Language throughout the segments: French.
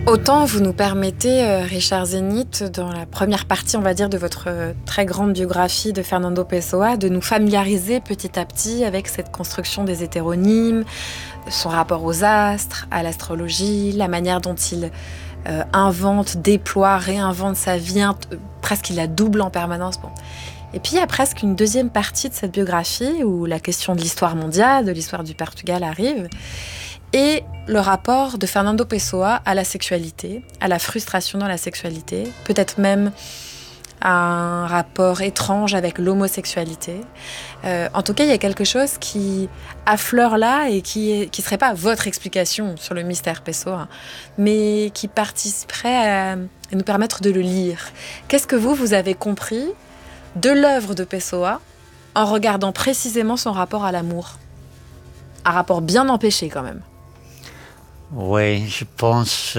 Autant vous nous permettez, Richard Zénith, dans la première partie, on va dire, de votre très grande biographie de Fernando Pessoa, de nous familiariser petit à petit avec cette construction des hétéronymes, son rapport aux astres, à l'astrologie, la manière dont il invente, déploie, réinvente sa vie, presque il la double en permanence. Bon. Et puis il y a presque une deuxième partie de cette biographie où la question de l'histoire mondiale, de l'histoire du Portugal arrive. Et le rapport de Fernando Pessoa à la sexualité, à la frustration dans la sexualité, peut-être même à un rapport étrange avec l'homosexualité. En tout cas, il y a quelque chose qui affleure là et qui serait pas votre explication sur le mystère Pessoa, mais qui participerait à nous permettre de le lire. Qu'est-ce que vous avez compris de l'œuvre de Pessoa en regardant précisément son rapport à l'amour? Un rapport bien empêché quand même. Oui, je pense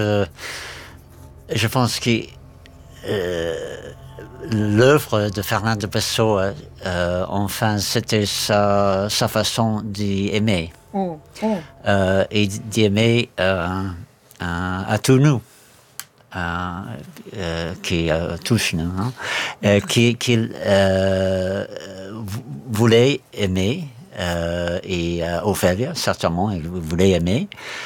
que l'œuvre de Fernando Pessoa, enfin, c'était sa façon d'aimer. Et d'aimer à tous nous. Tous nous, hein, qu'il voulait aimer, et Ophélia, certainement, il voulait aimer.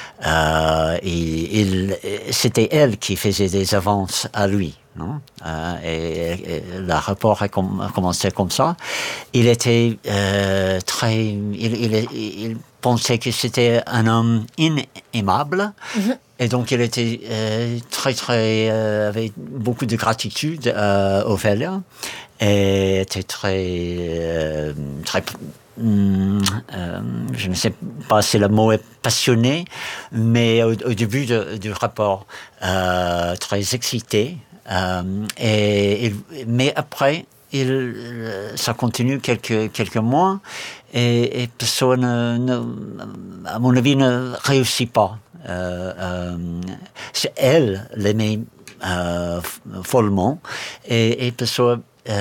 C'était elle qui faisait des avances à lui, non? Et le rapport a commencé comme ça. Il était il pensait que c'était un homme inaimable. Mm-hmm. Et donc, il était avait beaucoup de gratitude à Ophélia. Et était très je ne sais pas si le mot est passionné, mais au début du rapport, très excité. Mais après, ça continue quelques mois, et personne, à mon avis, ne réussit pas. Elle l'aimait follement, et personne.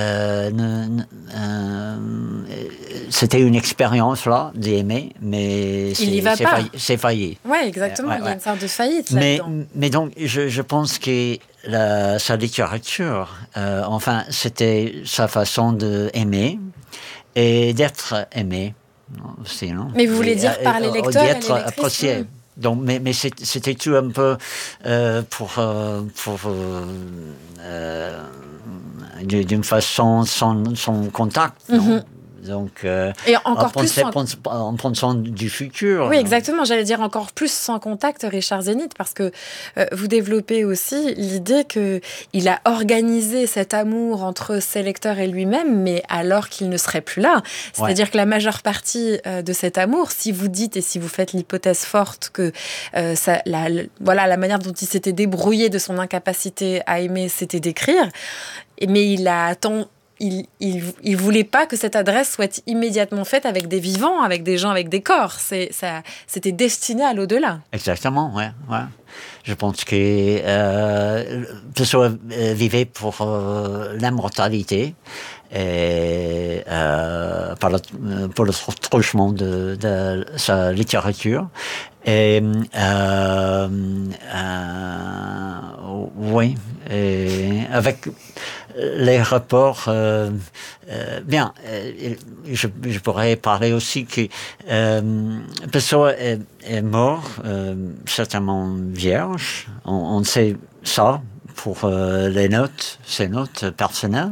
C'était une expérience là d'aimer, mais c'est failli. Oui, exactement. Il y a une sorte de faillite là-dedans. Mais donc, je pense que sa littérature, enfin, c'était sa façon d'aimer et d'être aimé aussi, non? Mais vous voulez dire par les lecteurs et les lectrices? Apprécié. Donc, mais c'était tout un peu pour d'une façon sans contact, non? Mm-hmm. Donc, et encore en pensant du futur. Oui, exactement. J'allais dire encore plus sans contact, Richard Zénith, parce que vous développez aussi l'idée qu'il a organisé cet amour entre ses lecteurs et lui-même, mais alors qu'il ne serait plus là. C'est-à-dire que la majeure partie de cet amour, si vous dites et si vous faites l'hypothèse forte que la manière dont il s'était débrouillé de son incapacité à aimer, c'était d'écrire, mais il voulait pas que cette adresse soit immédiatement faite avec des vivants, avec des gens, avec des corps. C'était destiné à l'au-delà. Exactement, ouais. Je pense que Pessoa vivait pour l'immortalité et pour le truchement de sa littérature. Et oui, et avec les rapports, je pourrais parler aussi que Pessoa est mort, certainement vierge. On sait ça pour ses notes personnelles.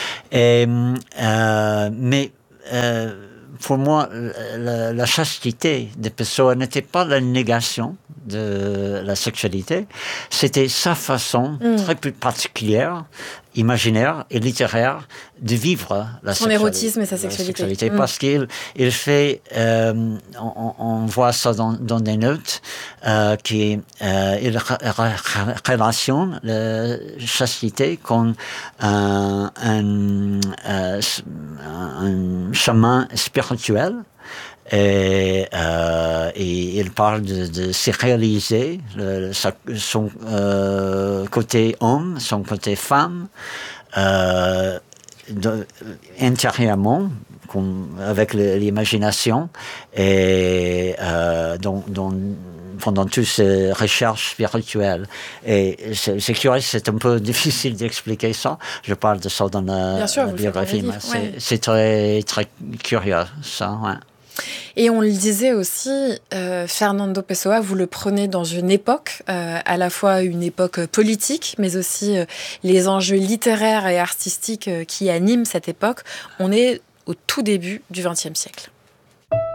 Mais pour moi, la chastité de Pessoa n'était pas la négation de la sexualité, c'était sa façon très particulière, imaginaire et littéraire de vivre son érotisme et sa sexualité. Parce qu'il fait, on voit ça dans des notes, qu'il relationne la chastité comme un chemin spirituel. Et il parle de se réaliser, son côté homme, son côté femme, intérieurement, avec l'imagination, et dans pendant toutes ces recherches spirituelles. Et c'est curieux, c'est un peu difficile d'expliquer ça. Je parle de ça dans la biographie, mais c'est très, très curieux, ça, ouais. Et on le disait aussi, Fernando Pessoa, vous le prenez dans une époque, à la fois une époque politique, mais aussi les enjeux littéraires et artistiques qui animent cette époque. On est au tout début du XXe siècle.